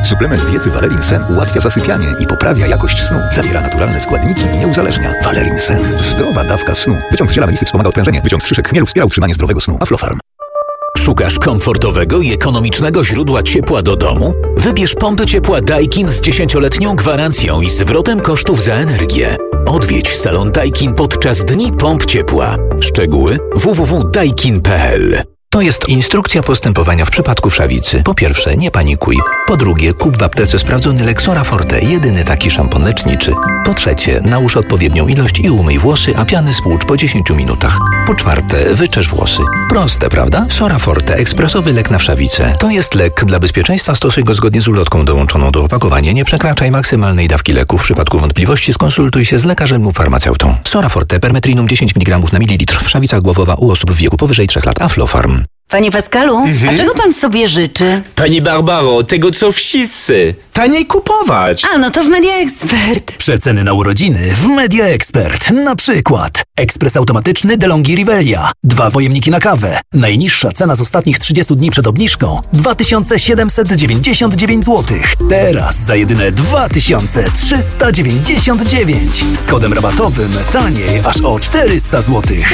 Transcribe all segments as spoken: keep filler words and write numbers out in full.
Suplement diety Valerin Sen ułatwia zasypianie i poprawia jakość snu. Zawiera naturalne składniki i nie uzależnia. Valerin Sen. Zdrowa dawka snu. Wyciąg z ziela melisy wspomaga odprężenie. Wyciąg z szyszek chmielu wspiera utrzymanie zdrowego snu. Aflofarm. Szukasz komfortowego i ekonomicznego źródła ciepła do domu? Wybierz pompy ciepła Daikin z dziesięcioletnią gwarancją i zwrotem kosztów za energię. Odwiedź salon Daikin podczas Dni Pomp Ciepła. Szczegóły w w w kropka daikin kropka p l. To jest instrukcja postępowania w przypadku wszawicy. Po pierwsze, nie panikuj. Po drugie, kup w aptece sprawdzony Lexora Forte, jedyny taki szampon leczniczy. Po trzecie, nałóż odpowiednią ilość i umyj włosy, a piany spłucz po dziesięciu minutach. Po czwarte, wyczesz włosy. Proste, prawda? Sora Forte, ekspresowy lek na wszawicę. To jest lek. Dla bezpieczeństwa stosuj go zgodnie z ulotką dołączoną do opakowania. Nie przekraczaj maksymalnej dawki leku. W przypadku wątpliwości skonsultuj się z lekarzem lub farmaceutą. Sora Forte, permetrinum dziesięć miligramów na mililitr. Wszawica głowowa u osób w wieku powyżej trzech lat. Aflofarm. Panie Pascalu, mhm. a czego pan sobie życzy? Pani Barbaro, tego co wszyscy. Taniej kupować. A, no to w Media Expert. Przeceny na urodziny w Media Expert. Na przykład ekspres automatyczny DeLonghi Rivelia. Dwa pojemniki na kawę. Najniższa cena z ostatnich trzydziestu dni przed obniżką dwa tysiące siedemset dziewięćdziesiąt dziewięć złotych. Teraz za jedyne dwa tysiące trzysta dziewięćdziesiąt dziewięć. Z kodem rabatowym taniej aż o czterysta złotych.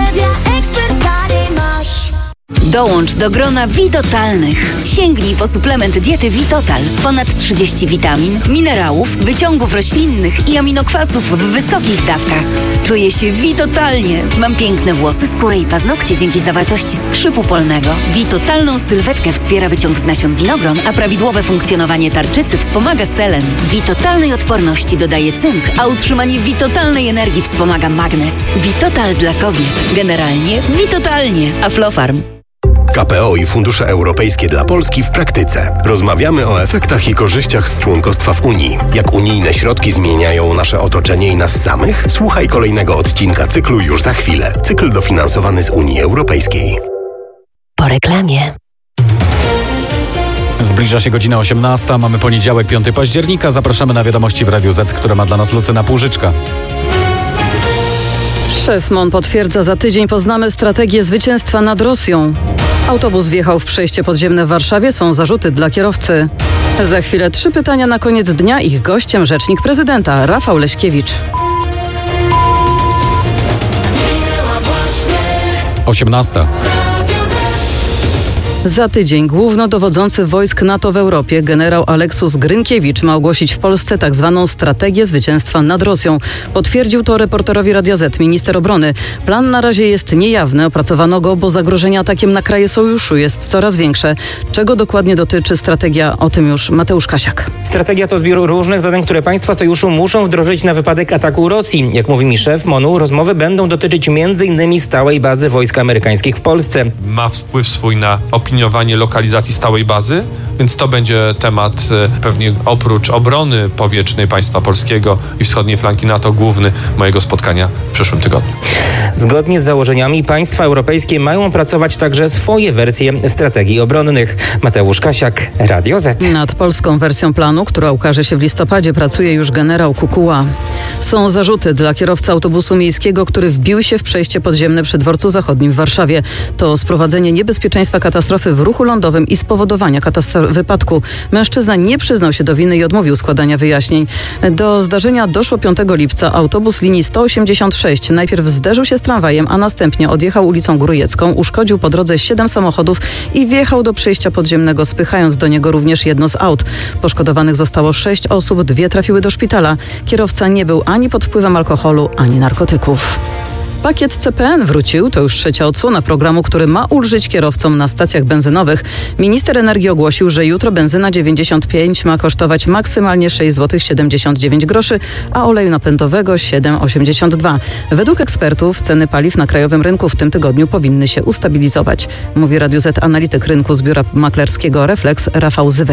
Dołącz do grona Vitotalnych. Sięgnij po suplement diety Vitotal. Ponad trzydzieści witamin, minerałów, wyciągów roślinnych i aminokwasów w wysokich dawkach. Czuję się Vitotalnie. Mam piękne włosy, skórę i paznokcie dzięki zawartości skrzypu polnego. Vitotalną sylwetkę wspiera wyciąg z nasion winogron, a prawidłowe funkcjonowanie tarczycy wspomaga selen. Vitotalnej odporności dodaje cynk, a utrzymanie Vitotalnej energii wspomaga magnez. Vitotal dla kobiet. Generalnie Vitotalnie. Aflofarm. K P O i fundusze europejskie dla Polski w praktyce. Rozmawiamy o efektach i korzyściach z członkostwa w Unii. Jak unijne środki zmieniają nasze otoczenie i nas samych? Słuchaj kolejnego odcinka cyklu już za chwilę. Cykl dofinansowany z Unii Europejskiej. Po reklamie. Zbliża się godzina osiemnasta, mamy poniedziałek, piątego października. Zapraszamy na wiadomości w Radiu Z, które ma dla nas Lucyna Półżyczka. Szef M O N potwierdza, za tydzień poznamy strategię zwycięstwa nad Rosją. Autobus wjechał w przejście podziemne w Warszawie, są zarzuty dla kierowcy. Za chwilę trzy pytania na koniec dnia. Ich gościem rzecznik prezydenta Rafał Leśkiewicz. osiemnasta. Za tydzień głównodowodzący wojsk NATO w Europie, generał Aleksus Grynkiewicz, ma ogłosić w Polsce tak zwaną strategię zwycięstwa nad Rosją. Potwierdził to reporterowi Radia Z minister obrony. Plan na razie jest niejawny, opracowano go, bo zagrożenie atakiem na kraje sojuszu jest coraz większe. Czego dokładnie dotyczy strategia? O tym już Mateusz Kasiak. Strategia to zbiór różnych zadań, które państwa sojuszu muszą wdrożyć na wypadek ataku Rosji. Jak mówi mi szef M O N u, rozmowy będą dotyczyć między innymi stałej bazy wojsk amerykańskich w Polsce. Ma wpływ swój na opiniowanie lokalizacji stałej bazy, więc to będzie temat pewnie oprócz obrony powietrznej państwa polskiego i wschodniej flanki NATO główny mojego spotkania w przyszłym tygodniu. Zgodnie z założeniami państwa europejskie mają opracować także swoje wersje strategii obronnych. Mateusz Kasiak, Radio Z. Nad polską wersją planu, która ukaże się w listopadzie, pracuje już generał Kukuła. Są zarzuty dla kierowcy autobusu miejskiego, który wbił się w przejście podziemne przy Dworcu Zachodnim w Warszawie. To sprowadzenie niebezpieczeństwa katastrofy w ruchu lądowym i spowodowania katastro- wypadku. Mężczyzna nie przyznał się do winy i odmówił składania wyjaśnień. Do zdarzenia doszło piątego lipca. Autobus linii sto osiemdziesiąt sześć najpierw zderzył się z tramwajem, a następnie odjechał ulicą Grójecką, uszkodził po drodze siedem samochodów i wjechał do przejścia podziemnego, spychając do niego również jedno z aut. Poszkodowanych zostało sześć osób, dwie trafiły do szpitala. Kierowca nie był ani pod wpływem alkoholu, ani narkotyków. Pakiet C P N wrócił. To już trzecia odsłona programu, który ma ulżyć kierowcom na stacjach benzynowych. Minister energii ogłosił, że jutro benzyna dziewięćdziesiąt pięć ma kosztować maksymalnie sześć złotych siedemdziesiąt dziewięć groszy, a oleju napędowego siedem złotych osiemdziesiąt dwa. Według ekspertów ceny paliw na krajowym rynku w tym tygodniu powinny się ustabilizować. Mówi Radio Z analityk rynku z biura maklerskiego Reflex Rafał Zywer.